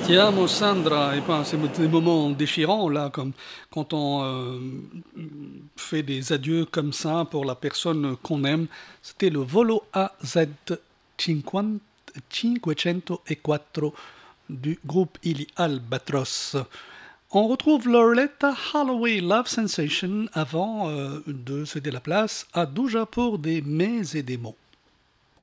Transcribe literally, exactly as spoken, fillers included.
Ti amo Sandra, et ben, c'est des moments déchirants là, comme quand on euh, fait des adieux comme ça pour la personne qu'on aime. C'était le Volo A Z cinquante cinquecentoquattro du groupe Ili Albatros. On retrouve Loretta Holloway, Love Sensation, avant euh, de céder la place à Douja pour des mais et des mots.